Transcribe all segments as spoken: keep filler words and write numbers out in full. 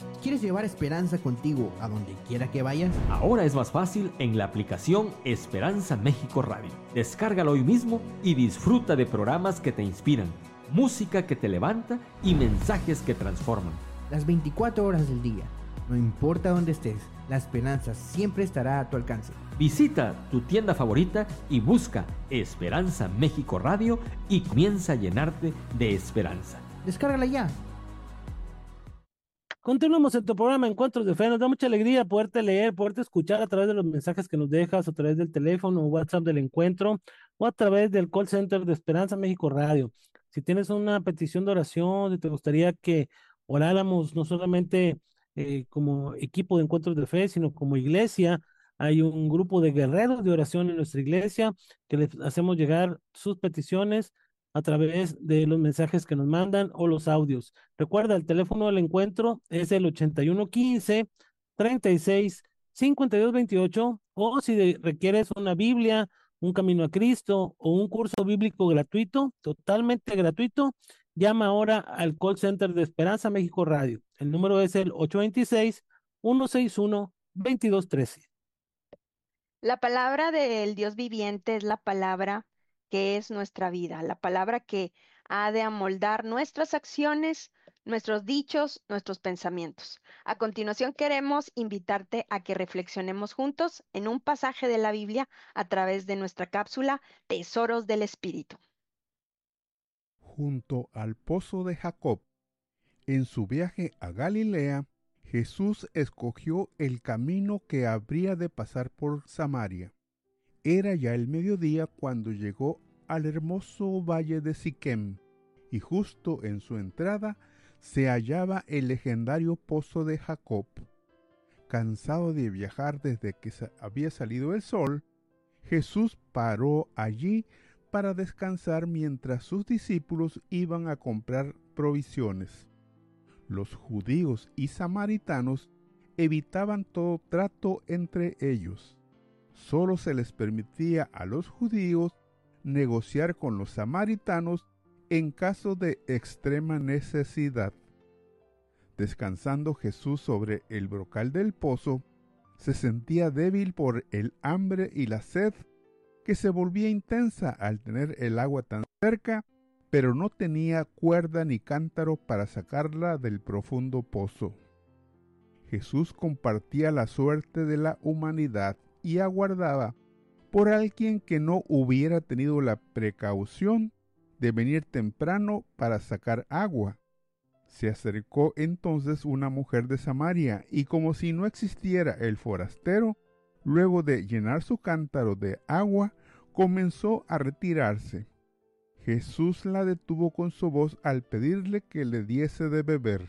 ¿Quieres llevar esperanza contigo a donde quiera que vayas? Ahora es más fácil en la aplicación Esperanza México Radio. Descárgala hoy mismo y disfruta de programas que te inspiran, música que te levanta y mensajes que transforman. Las veinticuatro horas del día, no importa dónde estés, la esperanza siempre estará a tu alcance. Visita tu tienda favorita y busca Esperanza México Radio y comienza a llenarte de esperanza. Descárgala ya. Continuamos en tu programa Encuentros de Fe. Nos da mucha alegría poderte leer, poderte escuchar a través de los mensajes que nos dejas, a través del teléfono o WhatsApp del encuentro o a través del call center de Esperanza México Radio. Si tienes una petición de oración, si te gustaría que oráramos no solamente eh, como equipo de Encuentros de Fe, sino como iglesia, hay un grupo de guerreros de oración en nuestra iglesia que les hacemos llegar sus peticiones a través de los mensajes que nos mandan o los audios. Recuerda, el teléfono del encuentro es el ochenta y uno quince, treinta y seis, cincuenta y dos veintiocho, o si de- requieres una Biblia, un Camino a Cristo o un curso bíblico gratuito, totalmente gratuito, llama ahora al call center de Esperanza México Radio. El número es el ocho dos seis, uno seis uno, dos dos uno tres. La palabra del Dios viviente es la palabra que es nuestra vida, la palabra que ha de amoldar nuestras acciones, nuestros dichos, nuestros pensamientos. A continuación queremos invitarte a que reflexionemos juntos en un pasaje de la Biblia a través de nuestra cápsula Tesoros del Espíritu. Junto al pozo de Jacob, en su viaje a Galilea, Jesús escogió el camino que habría de pasar por Samaria. Era ya el mediodía cuando llegó al hermoso valle de Siquem, y justo en su entrada se hallaba el legendario pozo de Jacob. Cansado de viajar desde que había salido el sol, Jesús paró allí para descansar mientras sus discípulos iban a comprar provisiones. Los judíos y samaritanos evitaban todo trato entre ellos. Solo se les permitía a los judíos negociar con los samaritanos en caso de extrema necesidad. Descansando Jesús sobre el brocal del pozo, se sentía débil por el hambre y la sed, que se volvía intensa al tener el agua tan cerca, pero no tenía cuerda ni cántaro para sacarla del profundo pozo. Jesús compartía la suerte de la humanidad y aguardaba por alguien que no hubiera tenido la precaución de venir temprano para sacar agua. Se acercó entonces una mujer de Samaria, y como si no existiera el forastero, luego de llenar su cántaro de agua, comenzó a retirarse. Jesús la detuvo con su voz al pedirle que le diese de beber.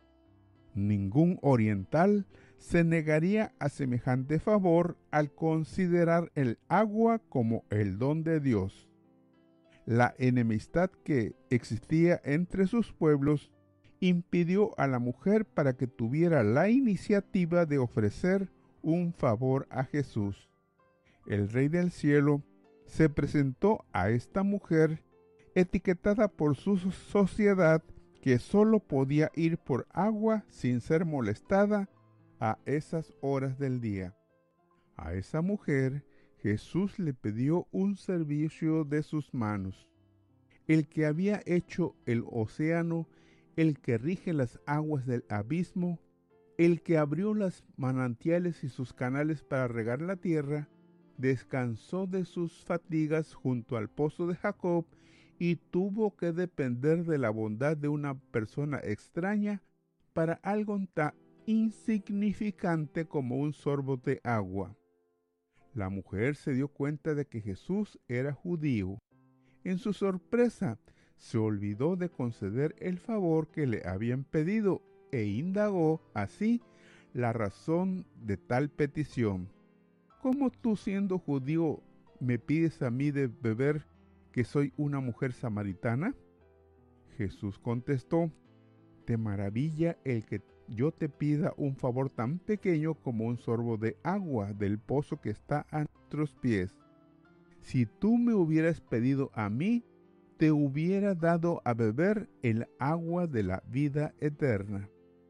Ningún oriental se negaría a semejante favor al considerar el agua como el don de Dios. La enemistad que existía entre sus pueblos impidió a la mujer para que tuviera la iniciativa de ofrecer un favor a Jesús. El Rey del Cielo se presentó a esta mujer, etiquetada por su sociedad, que solo podía ir por agua sin ser molestada a esas horas del día. A esa mujer Jesús le pidió un servicio de sus manos. El que había hecho el océano, el que rige las aguas del abismo, el que abrió los manantiales y sus canales para regar la tierra, descansó de sus fatigas junto al pozo de Jacob y tuvo que depender de la bondad de una persona extraña para algo tan insignificante como un sorbo de agua. La mujer se dio cuenta de que Jesús era judío. En su sorpresa, se olvidó de conceder el favor que le habían pedido e indagó así la razón de tal petición. ¿Cómo tú, siendo judío, me pides a mí de beber que soy una mujer samaritana? Jesús contestó: ¿te maravilla el que yo te pida un favor tan pequeño como un sorbo de agua del pozo que está a nuestros pies? Si tú me hubieras pedido a mí, te hubiera dado a beber el agua de la vida eterna.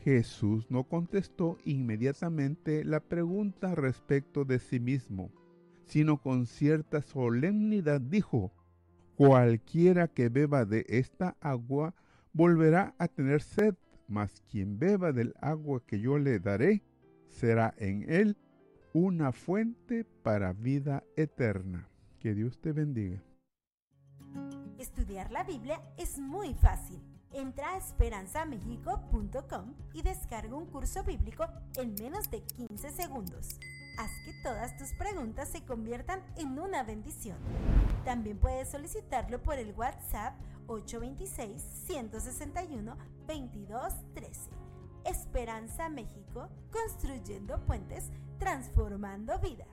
Jesús no contestó inmediatamente la pregunta respecto de sí mismo, sino con cierta solemnidad dijo: cualquiera que beba de esta agua volverá a tener sed, mas quien beba del agua que yo le daré, será en él una fuente para vida eterna. Que Dios te bendiga. Estudiar la Biblia es muy fácil. Entra a esperanza mexico punto com y descarga un curso bíblico en menos de quince segundos. Haz que todas tus preguntas se conviertan en una bendición. También puedes solicitarlo por el WhatsApp ocho dos seis, uno seis uno, dos dos uno tres. Esperanza México, construyendo puentes, transformando vidas.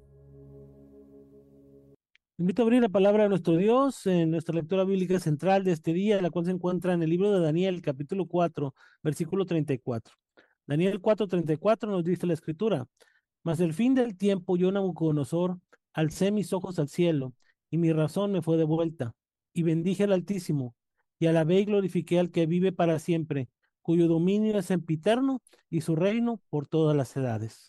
Invito a abrir la palabra de nuestro Dios en nuestra lectura bíblica central de este día, la cual se encuentra en el libro de Daniel, capítulo cuatro, versículo treinta y cuatro. Daniel cuatro, treinta y cuatro nos dice la escritura: Mas el fin del tiempo yo, Nabucodonosor, alcé mis ojos al cielo, y mi razón me fue devuelta, y bendije al Altísimo, y alabé y glorifiqué al que vive para siempre, cuyo dominio es sempiterno, y su reino por todas las edades.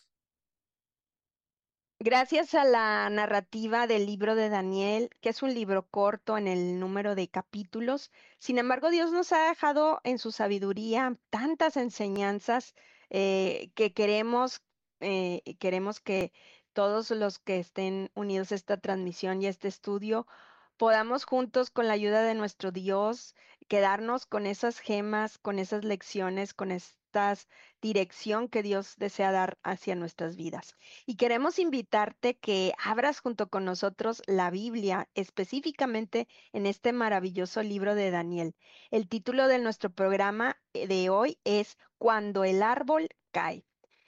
Gracias a la narrativa del libro de Daniel, que es un libro corto en el número de capítulos, sin embargo, Dios nos ha dejado en su sabiduría tantas enseñanzas eh, que queremos, eh, queremos que todos los que estén unidos a esta transmisión y a este estudio podamos juntos, con la ayuda de nuestro Dios, quedarnos con esas gemas, con esas lecciones, con estas dirección que Dios desea dar hacia nuestras vidas. Y queremos invitarte que abras junto con nosotros la Biblia, específicamente en este maravilloso libro de Daniel. El título de nuestro programa de hoy es Cuando el árbol cae.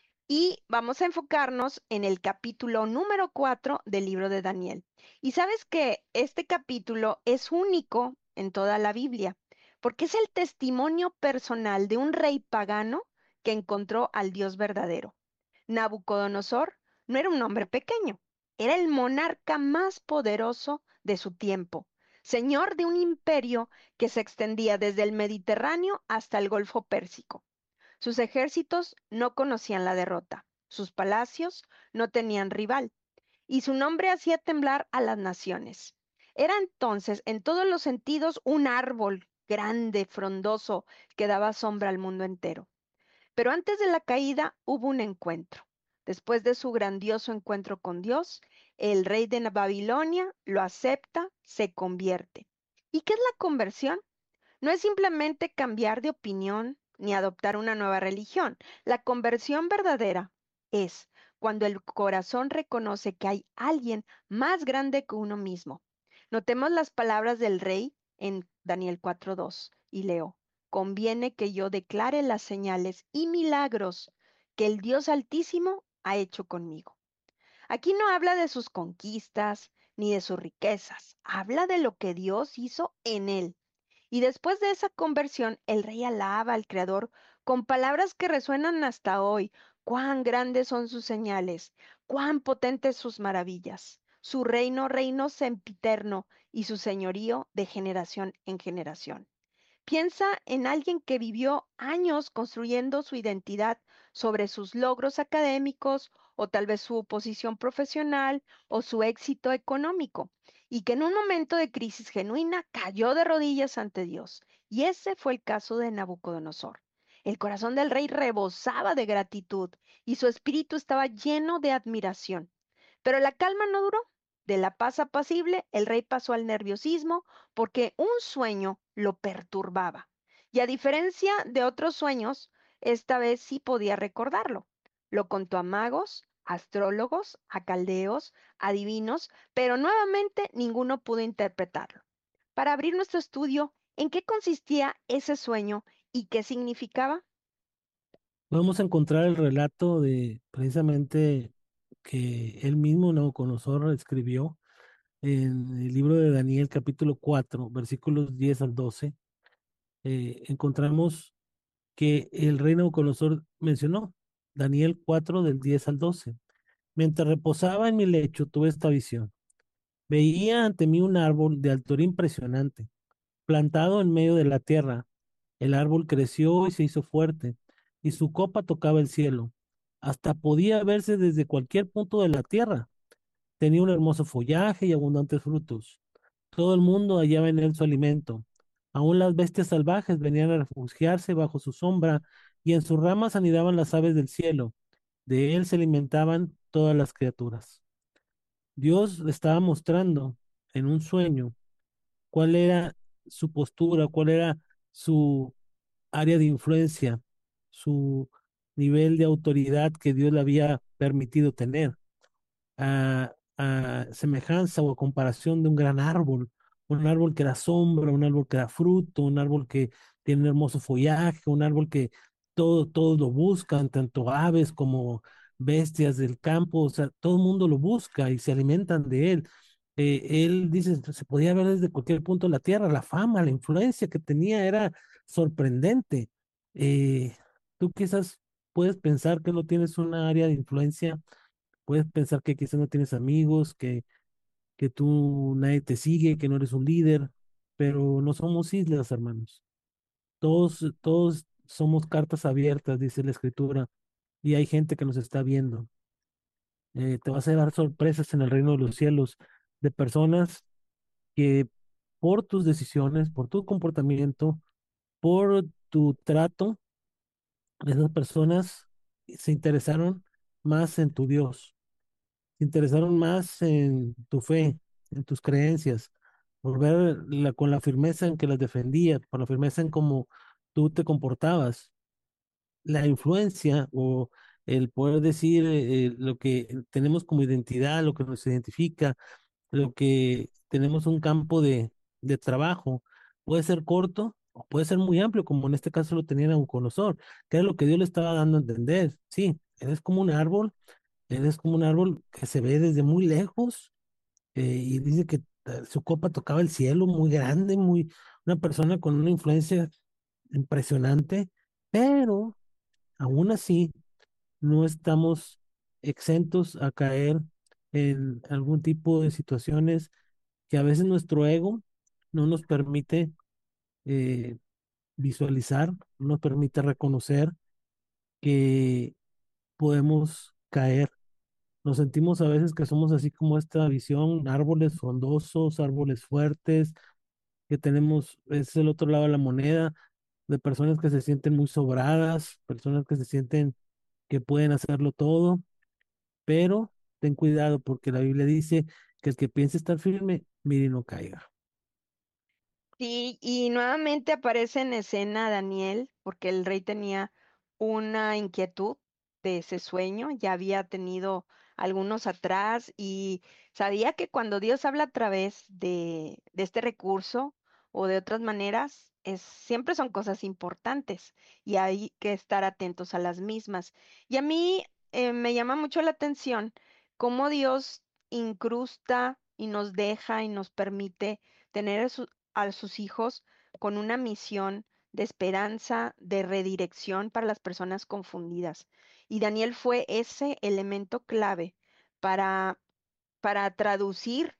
Y vamos a enfocarnos en el capítulo número cuatro del libro de Daniel. Y sabes que este capítulo es único en toda la Biblia, porque es el testimonio personal de un rey pagano que encontró al Dios verdadero. Nabucodonosor no era un hombre pequeño, era el monarca más poderoso de su tiempo, señor de un imperio que se extendía desde el Mediterráneo hasta el Golfo Pérsico. Sus ejércitos no conocían la derrota, sus palacios no tenían rival, y su nombre hacía temblar a las naciones. Era entonces, en todos los sentidos, un árbol grande, frondoso, que daba sombra al mundo entero. Pero antes de la caída hubo un encuentro. Después de su grandioso encuentro con Dios, el rey de Babilonia lo acepta, se convierte. ¿Y qué es la conversión? No es simplemente cambiar de opinión ni adoptar una nueva religión. La conversión verdadera es cuando el corazón reconoce que hay alguien más grande que uno mismo. Notemos las palabras del rey en Daniel cuatro dos y leo: Conviene que yo declare las señales y milagros que el Dios Altísimo ha hecho conmigo. Aquí no habla de sus conquistas ni de sus riquezas, habla de lo que Dios hizo en él. Y después de esa conversión, el rey alaba al Creador con palabras que resuenan hasta hoy. Cuán grandes son sus señales, cuán potentes sus maravillas. Su reino, reino sempiterno, y su señorío de generación en generación. Piensa en alguien que vivió años construyendo su identidad sobre sus logros académicos, o tal vez su posición profesional o su éxito económico, y que en un momento de crisis genuina cayó de rodillas ante Dios. Y ese fue el caso de Nabucodonosor. El corazón del rey rebosaba de gratitud y su espíritu estaba lleno de admiración. Pero la calma no duró. De la paz apacible, el rey pasó al nerviosismo porque un sueño lo perturbaba. Y a diferencia de otros sueños, esta vez sí podía recordarlo. Lo contó a magos, astrólogos, a caldeos, adivinos, pero nuevamente ninguno pudo interpretarlo. Para abrir nuestro estudio, ¿en qué consistía ese sueño y qué significaba? Vamos a encontrar el relato de precisamente que él mismo, Nabucodonosor, escribió en el libro de Daniel, capítulo cuatro, versículos diez al doce. Eh, encontramos que el rey Nabucodonosor mencionó, Daniel cuatro, del diez al doce. Mientras reposaba en mi lecho, tuve esta visión. Veía ante mí un árbol de altura impresionante, plantado en medio de la tierra. El árbol creció y se hizo fuerte, y su copa tocaba el cielo. Hasta podía verse desde cualquier punto de la tierra. Tenía un hermoso follaje y abundantes frutos. Todo el mundo hallaba en él su alimento. Aún las bestias salvajes venían a refugiarse bajo su sombra, y en sus ramas anidaban las aves del cielo. De él se alimentaban todas las criaturas. Dios le estaba mostrando en un sueño cuál era su postura, cuál era su área de influencia, su nivel de autoridad que Dios le había permitido tener, a, a semejanza o a comparación de un gran árbol, un árbol que da sombra, un árbol que da fruto, un árbol que tiene un hermoso follaje, un árbol que todo, todos lo buscan, tanto aves como bestias del campo, o sea, todo el mundo lo busca y se alimentan de él. Eh, él dice, se podía ver desde cualquier punto de la tierra, la fama, la influencia que tenía era sorprendente. Eh, Tú quizás puedes pensar que no tienes una área de influencia. Puedes pensar que quizás no tienes amigos, que, que tú nadie te sigue, que no eres un líder, pero no somos islas, hermanos. Todos, todos somos cartas abiertas, dice la escritura, y hay gente que nos está viendo. Eh, te vas a dar sorpresas en el reino de los cielos de personas que por tus decisiones, por tu comportamiento, por tu trato, esas personas se interesaron más en tu Dios, se interesaron más en tu fe, en tus creencias, por ver la- con la firmeza en que las defendías, por la firmeza en cómo tú te comportabas. La influencia o el poder decir eh, eh, lo que tenemos como identidad, lo que nos identifica, lo que tenemos un campo de, de trabajo, puede ser corto o puede ser muy amplio, como en este caso lo tenía Nabucodonosor, que era lo que Dios le estaba dando a entender. Sí, eres como un árbol, eres como un árbol que se ve desde muy lejos, eh, y dice que eh, su copa tocaba el cielo, muy grande, muy, una persona con una influencia impresionante, pero aún así no estamos exentos a caer en algún tipo de situaciones que a veces nuestro ego no nos permite eh, visualizar, no nos permite reconocer que podemos caer. Nos sentimos a veces que somos así como esta visión, árboles frondosos, árboles fuertes, que tenemos, es el otro lado de la moneda, de personas que se sienten muy sobradas, personas que se sienten que pueden hacerlo todo, pero ten cuidado porque la Biblia dice que el que piense estar firme, mire y no caiga. Sí, y nuevamente aparece en escena Daniel, porque el rey tenía una inquietud de ese sueño, ya había tenido algunos atrás y sabía que cuando Dios habla a través de, de este recurso o de otras maneras, es, siempre son cosas importantes y hay que estar atentos a las mismas. Y a mí eh, me llama mucho la atención cómo Dios incrusta y nos deja y nos permite tener a sus hijos con una misión de esperanza, de redirección para las personas confundidas. Y Daniel fue ese elemento clave para, para traducir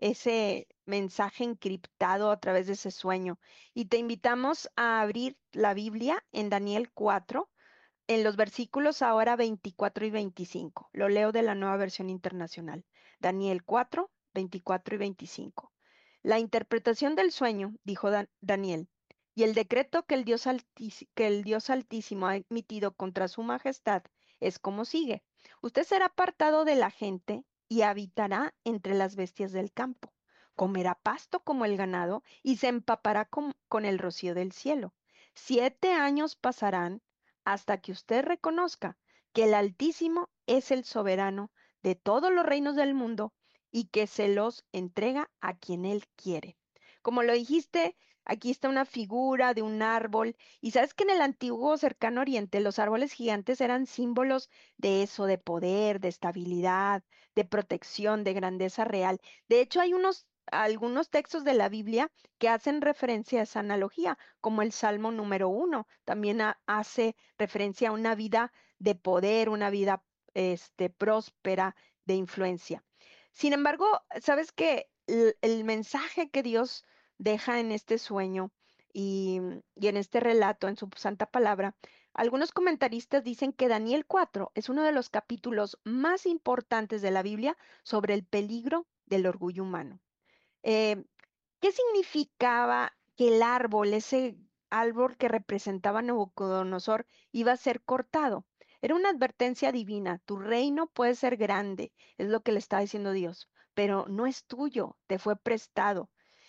ese mensaje encriptado a través de ese sueño. Y te invitamos a abrir la Biblia en Daniel cuatro, en los versículos ahora veinticuatro y veinticinco. Lo leo de la Nueva Versión Internacional. Daniel cuatro, veinticuatro y veinticinco. La interpretación del sueño, dijo Dan- Daniel, y el decreto que el Dios Altísimo, que el Dios Altísimo ha emitido contra su majestad es como sigue. Usted será apartado de la gente y habitará entre las bestias del campo. Comerá pasto como el ganado y se empapará con, con el rocío del cielo. Siete años pasarán hasta que usted reconozca que el Altísimo es el soberano de todos los reinos del mundo y que se los entrega a quien Él quiere. Como lo dijiste, aquí está una figura de un árbol y sabes que en el antiguo cercano oriente los árboles gigantes eran símbolos de eso, de poder, de estabilidad, de protección, de grandeza real. De hecho, hay unos algunos textos de la Biblia que hacen referencia a esa analogía, como el Salmo número uno, también ha- hace referencia a una vida de poder, una vida este, próspera, de influencia. Sin embargo, sabes que el, el mensaje que Dios deja en este sueño y, y en este relato, en su santa palabra, Algunos comentaristas dicen que Daniel cuatro es uno de los capítulos más importantes de la Biblia sobre el peligro del orgullo humano. Eh, ¿Qué significaba que el árbol, ese árbol que representaba a Nabucodonosor, iba a ser cortado? Era una advertencia divina. Tu reino puede ser grande, es lo que le estaba diciendo Dios, pero no es tuyo, te fue prestado.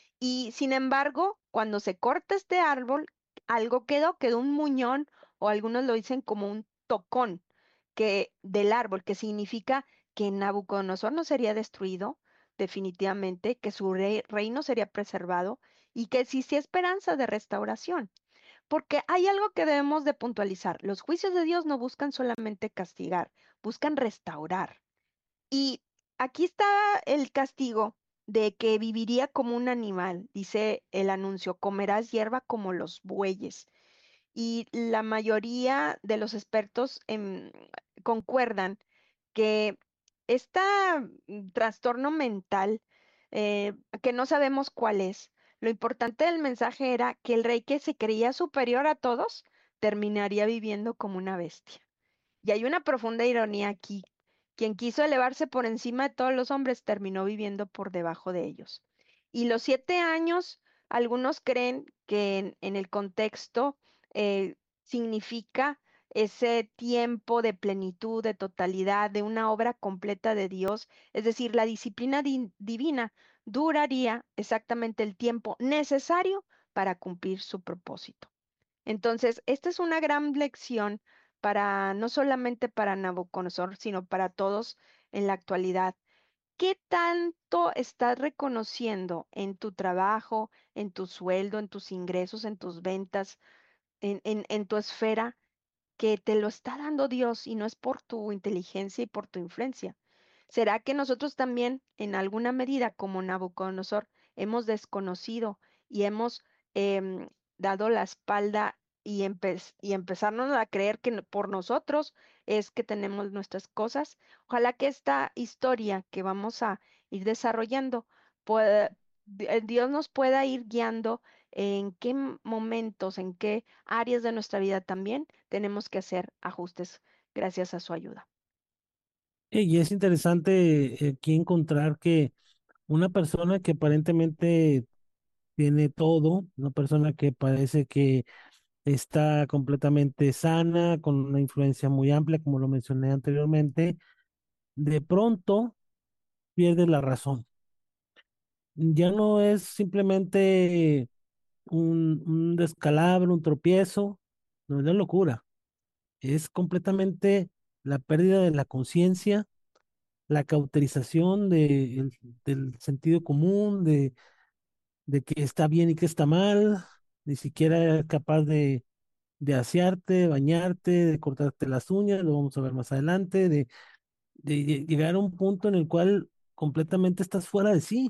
Y sin embargo, cuando se corta este árbol, algo quedó, quedó un muñón, o algunos lo dicen como un tocón que, del árbol, que significa que Nabucodonosor no sería destruido, definitivamente, que su rei- reino sería preservado y que existía esperanza de restauración. Porque hay algo que debemos de puntualizar. Los juicios de Dios no buscan solamente castigar, buscan restaurar. Y aquí está el castigo de que viviría como un animal, dice el anuncio, comerás hierba como los bueyes. Y la mayoría de los expertos em, concuerdan que este trastorno mental, eh, que no sabemos cuál es, lo importante del mensaje era que el rey que se creía superior a todos terminaría viviendo como una bestia. Y hay una profunda ironía aquí. Quien quiso elevarse por encima de todos los hombres terminó viviendo por debajo de ellos. Y los siete años, algunos creen que en, en el contexto eh, significa ese tiempo de plenitud, de totalidad, de una obra completa de Dios. Es decir, la disciplina di- divina duraría exactamente el tiempo necesario para cumplir su propósito. Entonces, esta es una gran lección para no solamente para Nabucodonosor, sino para todos en la actualidad. ¿Qué tanto estás reconociendo en tu trabajo, en tu sueldo, en tus ingresos, en tus ventas, en, en, en tu esfera, que te lo está dando Dios y no es por tu inteligencia y por tu influencia? ¿Será que nosotros también, en alguna medida, como Nabucodonosor, hemos desconocido y hemos em, dado la espalda y, empe- y empezarnos a creer que no- por nosotros es que tenemos nuestras cosas? Ojalá que esta historia que vamos a ir desarrollando, pueda- di- eh, Dios nos pueda ir guiando en qué m- momentos, en qué áreas de nuestra vida también tenemos que hacer ajustes gracias a su ayuda. Eh, Y es interesante eh, aquí encontrar que una persona que aparentemente tiene todo, una persona que parece que está completamente sana, con una influencia muy amplia, como lo mencioné anteriormente, de pronto pierde la razón. Ya no es simplemente un, un descalabro, un tropiezo, no es la locura, es completamente la pérdida de la conciencia, la cauterización de, el- del sentido común, de, de qué está bien y qué está mal, ni siquiera es capaz de, de asearte, bañarte, de cortarte las uñas, lo vamos a ver más adelante, de, de lle- llegar a un punto en el cual completamente estás fuera de sí.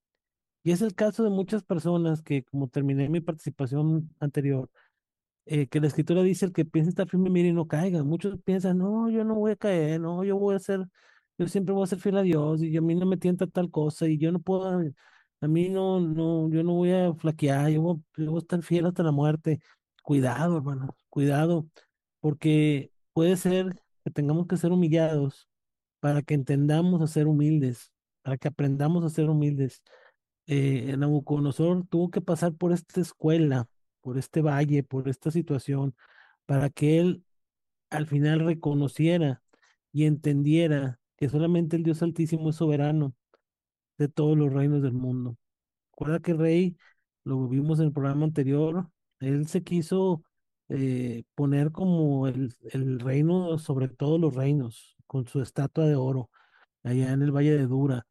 Y es el caso de muchas personas que, como terminé mi participación anterior, eh, que la escritura dice: el que piensa estar firme, mire y no caiga. Muchos piensan: no, yo no voy a caer, no, yo voy a ser, yo siempre voy a ser fiel a Dios y a mí no me tienta tal cosa y yo no puedo, a mí no, no, yo no voy a flaquear, yo voy, yo voy a estar fiel hasta la muerte. Cuidado, hermano, cuidado, porque puede ser que tengamos que ser humillados para que entendamos a ser humildes, para que aprendamos a ser humildes. eh, Nabucodonosor tuvo que pasar por esta escuela, por este valle, por esta situación, para que él al final reconociera y entendiera que solamente el Dios Altísimo es soberano de todos los reinos del mundo. Recuerda que el rey, lo vimos en el programa anterior, él se quiso eh, poner como el, el reino sobre todos los reinos, con su estatua de oro, allá en el Valle de Dura,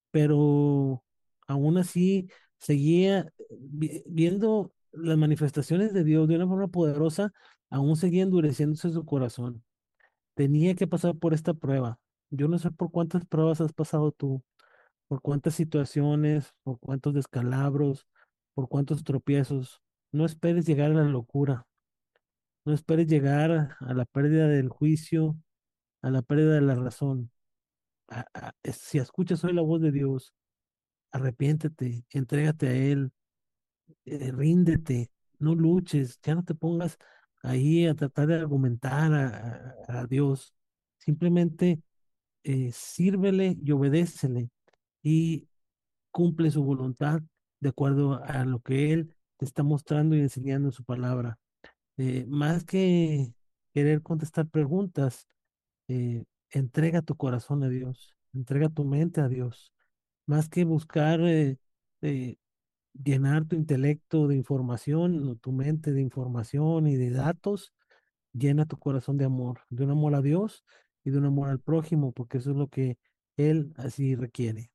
pero aún así seguía vi- viendo las manifestaciones de Dios de una forma poderosa, aún seguía endureciéndose su corazón. Tenía que pasar por esta prueba. Yo no sé por cuántas pruebas has pasado tú, por cuántas situaciones, por cuántos descalabros, por cuántos tropiezos. No esperes llegar a la locura, no esperes llegar a la pérdida del juicio, a la pérdida de la razón. A- a- si escuchas hoy la voz de Dios, arrepiéntete, entrégate a Él, eh, ríndete, no luches, ya no te pongas ahí a tratar de argumentar a, a- a Dios. Simplemente eh, sírvele y obedécele y cumple su voluntad de acuerdo a lo que Él te está mostrando y enseñando en su palabra. Eh, más que querer contestar preguntas, eh, entrega tu corazón a Dios, entrega tu mente a Dios, más que buscar eh, eh, llenar tu intelecto de información o tu mente de información y de datos, llena tu corazón de amor, de un amor a Dios y de un amor al prójimo, porque eso es lo que Él así requiere.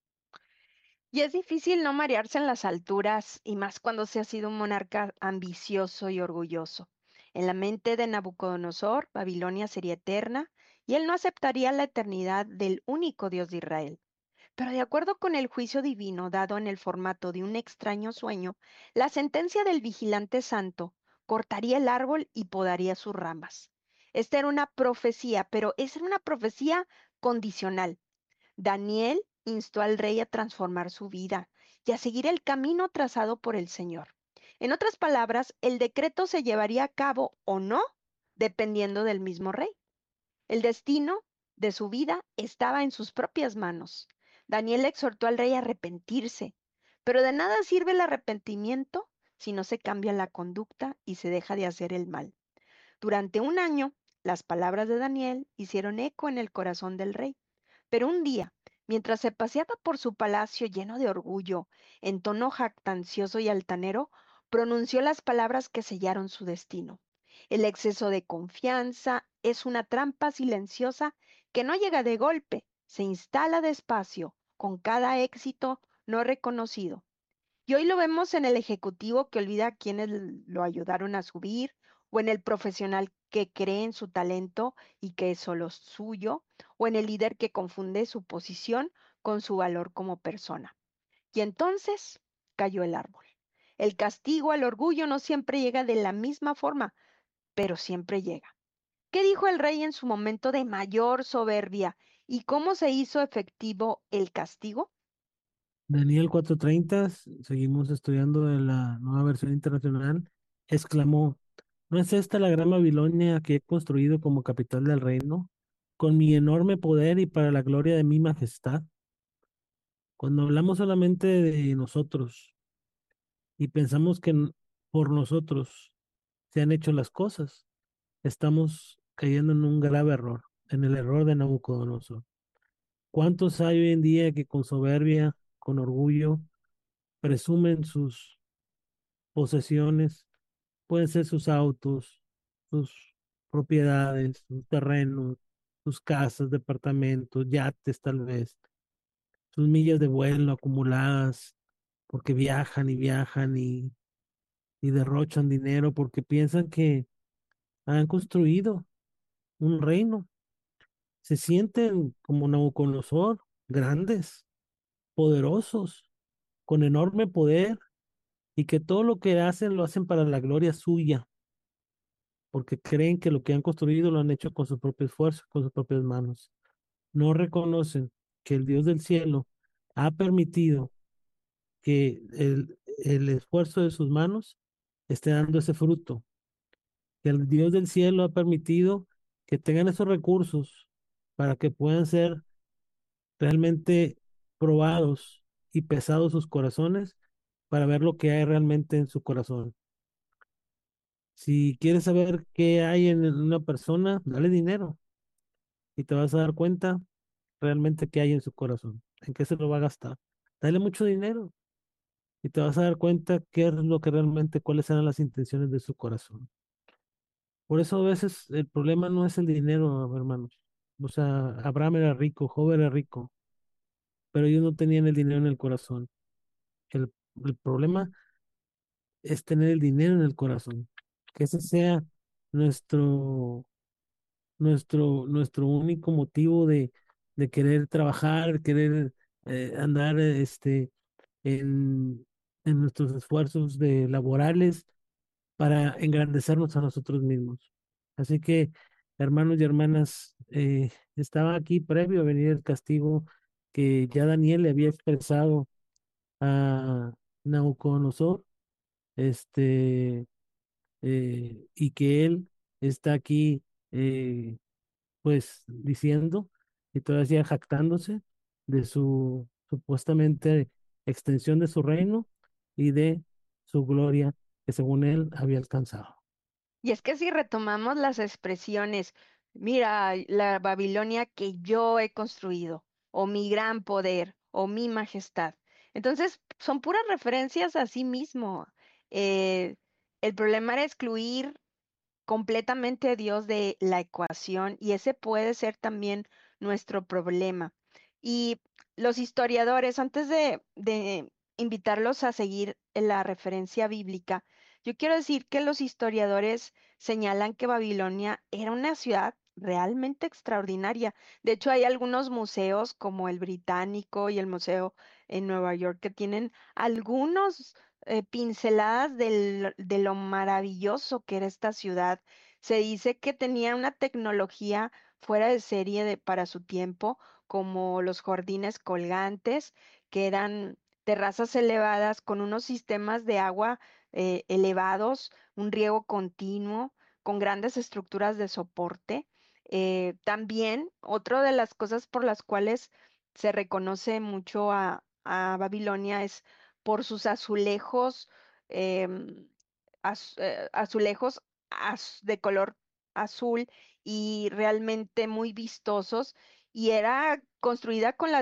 Y es difícil no marearse en las alturas, y más cuando se ha sido un monarca ambicioso y orgulloso. En la mente de Nabucodonosor, Babilonia sería eterna, y él no aceptaría la eternidad del único Dios de Israel. Pero de acuerdo con el juicio divino dado en el formato de un extraño sueño, la sentencia del vigilante santo cortaría el árbol y podaría sus ramas. Esta era una profecía, pero esa era una profecía condicional. Daniel instó al rey a transformar su vida y a seguir el camino trazado por el Señor. En otras palabras, el decreto se llevaría a cabo o no, dependiendo del mismo rey. El destino de su vida estaba en sus propias manos. Daniel exhortó al rey a arrepentirse, pero de nada sirve el arrepentimiento si no se cambia la conducta y se deja de hacer el mal. Durante un año, las palabras de Daniel hicieron eco en el corazón del rey. Pero un día, mientras se paseaba por su palacio lleno de orgullo, en tono jactancioso y altanero, pronunció las palabras que sellaron su destino. El exceso de confianza es una trampa silenciosa que no llega de golpe, se instala despacio, con cada éxito no reconocido. Y hoy lo vemos en el ejecutivo que olvida a quienes lo ayudaron a subir, o en el profesional que cree en su talento y que es solo suyo, o en el líder que confunde su posición con su valor como persona. Y entonces cayó el árbol. El castigo al orgullo no siempre llega de la misma forma, pero siempre llega. ¿Qué dijo el rey en su momento de mayor soberbia y cómo se hizo efectivo el castigo? Daniel cuatro treinta, seguimos estudiando de la nueva versión internacional, exclamó, ¿no es esta la gran Babilonia que he construido como capital del reino, con mi enorme poder y para la gloria de mi majestad? Cuando hablamos solamente de nosotros y pensamos que n- por nosotros se han hecho las cosas, estamos cayendo en un grave error, en el error de Nabucodonosor. ¿Cuántos hay hoy en día que con soberbia, con orgullo, presumen sus posesiones? Pueden ser sus autos, sus propiedades, sus terrenos, sus casas, departamentos, yates tal vez, sus millas de vuelo acumuladas, porque viajan y viajan y, y derrochan dinero porque piensan que han construido un reino. Se sienten como Nabucodonosor, grandes, poderosos, con enorme poder y que todo lo que hacen lo hacen para la gloria suya, porque creen que lo que han construido lo han hecho con su propio esfuerzo, con sus propias manos. No reconocen que el Dios del cielo ha permitido que el, el esfuerzo de sus manos esté dando ese fruto, que el Dios del cielo ha permitido que tengan esos recursos para que puedan ser realmente probados y pesados sus corazones para ver lo que hay realmente en su corazón. Si quieres saber qué hay en una persona, dale dinero y te vas a dar cuenta realmente qué hay en su corazón, en qué se lo va a gastar. Dale mucho dinero y te vas a dar cuenta qué es lo que realmente, cuáles eran las intenciones de su corazón. Por eso a veces el problema no es el dinero, hermanos. O sea, Abraham era rico, Job era rico, pero ellos no tenían el dinero en el corazón. El, el problema es tener el dinero en el corazón. Que ese sea nuestro, nuestro, nuestro único motivo de, de querer trabajar, querer eh, andar este, en, en nuestros esfuerzos de laborales para engrandecernos a nosotros mismos. Así que, hermanos y hermanas, eh, estaba aquí previo a venir el castigo que ya Daniel le había expresado a Nabucodonosor. Este, eh, y que él está aquí, eh, pues diciendo y todavía jactándose de su supuestamente extensión de su reino y de su gloria que según él había alcanzado. Y es que si retomamos las expresiones, mira, la Babilonia que yo he construido, o mi gran poder, o mi majestad. Entonces, son puras referencias a sí mismo. Eh, el problema era excluir completamente a Dios de la ecuación y ese puede ser también nuestro problema. Y los historiadores, antes de, de invitarlos a seguir la referencia bíblica, yo quiero decir que los historiadores señalan que Babilonia era una ciudad realmente extraordinaria. De hecho, hay algunos museos como el Británico y el Museo en Nueva York que tienen algunos eh, pinceladas del- de lo maravilloso que era esta ciudad. Se dice que tenía una tecnología fuera de serie de- para su tiempo, como los jardines colgantes, que eran terrazas elevadas con unos sistemas de agua eh, elevados, un riego continuo, con grandes estructuras de soporte. Eh, también, otra de las cosas por las cuales se reconoce mucho a, a Babilonia es por sus azulejos, em, az- eh, azulejos az- de color azul y realmente muy vistosos, y era construida con la